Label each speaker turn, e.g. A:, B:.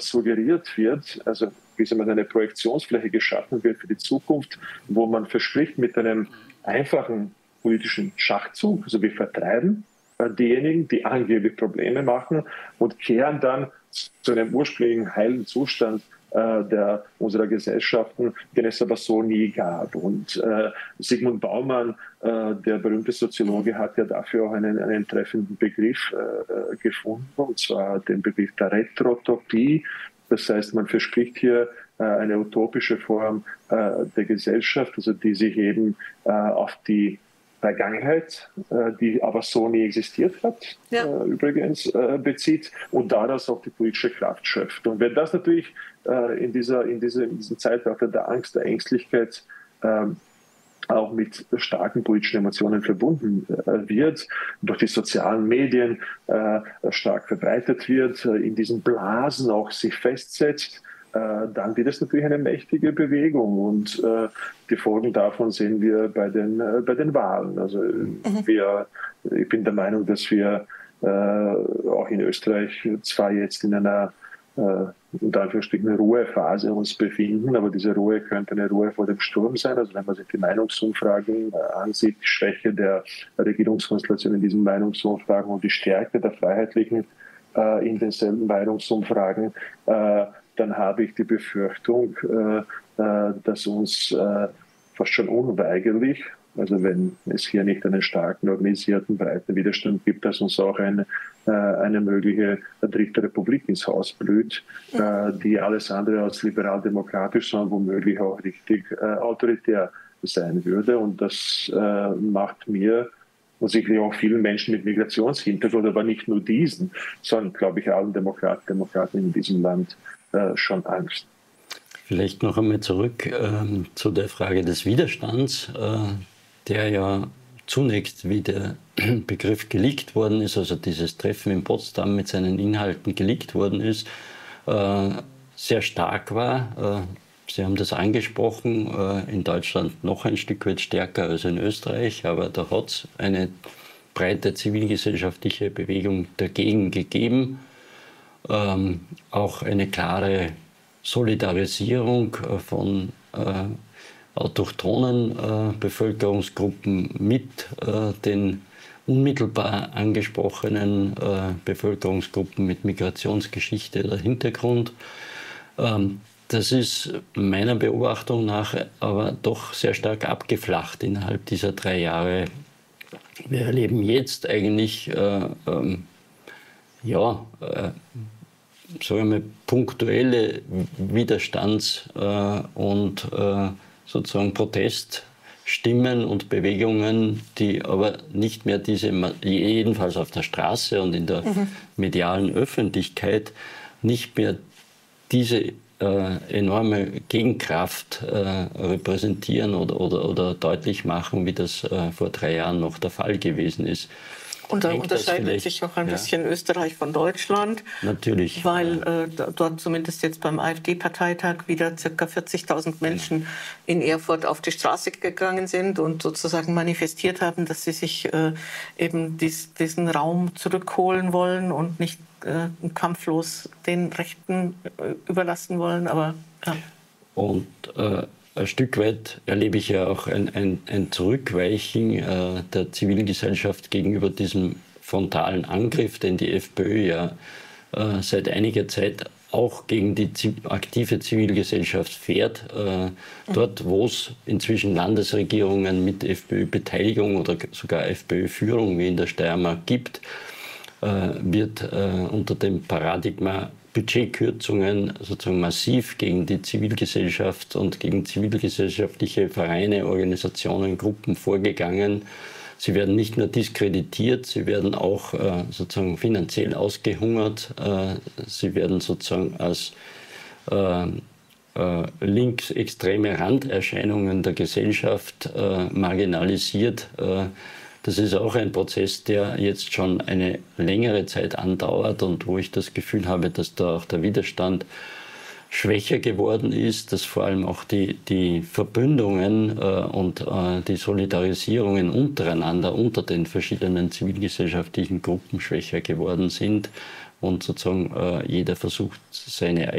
A: suggeriert wird, also wie gesagt, eine Projektionsfläche geschaffen wird für die Zukunft, wo man verspricht mit einem einfachen politischen Schachzug, also wir vertreiben diejenigen, die angeblich Probleme machen und kehren dann zu einem ursprünglichen heilen Zustand unserer Gesellschaften, den es aber so nie gab. Und Zygmunt Bauman, der berühmte Soziologe, hat ja dafür auch einen treffenden Begriff gefunden, und zwar den Begriff der Retrotopie. Das heißt, man verspricht hier eine utopische Form der Gesellschaft, also die sich eben auf die Vergangenheit, die aber so nie existiert hat, übrigens bezieht und daraus auch die politische Kraft schöpft. Und wenn das natürlich in diesem Zeitalter der Angst, der Ängstlichkeit auch mit starken politischen Emotionen verbunden wird, durch die sozialen Medien stark verbreitet wird, in diesen Blasen auch sich festsetzt, dann wird es natürlich eine mächtige Bewegung und die Folgen davon sehen wir bei den Wahlen. Also ich bin der Meinung, dass wir auch in Österreich zwar jetzt in einer unter Anführungsstrichen Ruhephase uns befinden, aber diese Ruhe könnte eine Ruhe vor dem Sturm sein. Also wenn man sich die Meinungsumfragen ansieht, die Schwäche der Regierungskonstellation in diesen Meinungsumfragen und die Stärke der Freiheitlichen in denselben Meinungsumfragen, dann habe ich die Befürchtung, dass uns fast schon unweigerlich, also wenn es hier nicht einen starken, organisierten, breiten Widerstand gibt, dass uns auch eine mögliche dritte Republik ins Haus blüht, die alles andere als liberal-demokratisch, sondern womöglich auch richtig autoritär sein würde. Und das macht mir und sicherlich auch vielen Menschen mit Migrationshintergrund, aber nicht nur diesen, sondern, glaube ich, allen Demokraten in diesem Land schon Angst.
B: Vielleicht noch einmal zurück zu der Frage des Widerstands, der ja zunächst, wie der Begriff geleakt worden ist, also dieses Treffen in Potsdam mit seinen Inhalten geleakt worden ist, sehr stark war. Sie haben das angesprochen, in Deutschland noch ein Stück weit stärker als in Österreich, aber da hat es eine breite zivilgesellschaftliche Bewegung dagegen gegeben. Auch eine klare Solidarisierung von autochthonen Bevölkerungsgruppen mit den unmittelbar angesprochenen Bevölkerungsgruppen mit Migrationsgeschichte oder Hintergrund. Das ist meiner Beobachtung nach aber doch sehr stark abgeflacht innerhalb dieser 3 Jahre. Wir erleben jetzt eigentlich sagen wir, punktuelle Widerstands- und sozusagen Proteststimmen und Bewegungen, die aber nicht mehr jedenfalls auf der Straße und in der medialen Öffentlichkeit, nicht mehr diese enorme Gegenkraft repräsentieren oder deutlich machen, wie das vor 3 Jahren noch der Fall gewesen ist.
C: Und da unterscheidet sich auch ein bisschen Österreich von Deutschland.
B: Natürlich.
C: Weil dort zumindest jetzt beim AfD-Parteitag wieder ca. 40.000 Menschen in Erfurt auf die Straße gegangen sind und sozusagen manifestiert haben, dass sie sich eben diesen Raum zurückholen wollen und nicht kampflos den Rechten überlassen wollen. Aber ja.
B: Und ein Stück weit erlebe ich ja auch ein Zurückweichen der Zivilgesellschaft gegenüber diesem frontalen Angriff, den die FPÖ ja seit einiger Zeit auch gegen die aktive Zivilgesellschaft fährt. Dort, wo es inzwischen Landesregierungen mit FPÖ-Beteiligung oder sogar FPÖ-Führung wie in der Steiermark gibt, wird unter dem Paradigma Budgetkürzungen sozusagen massiv gegen die Zivilgesellschaft und gegen zivilgesellschaftliche Vereine, Organisationen, Gruppen vorgegangen. Sie werden nicht nur diskreditiert, sie werden auch sozusagen finanziell ausgehungert. Sie werden sozusagen als linksextreme Randerscheinungen der Gesellschaft marginalisiert. Das ist auch ein Prozess, der jetzt schon eine längere Zeit andauert und wo ich das Gefühl habe, dass da auch der Widerstand schwächer geworden ist, dass vor allem auch die Verbündungen und die Solidarisierungen untereinander, unter den verschiedenen zivilgesellschaftlichen Gruppen schwächer geworden sind und sozusagen jeder versucht, seine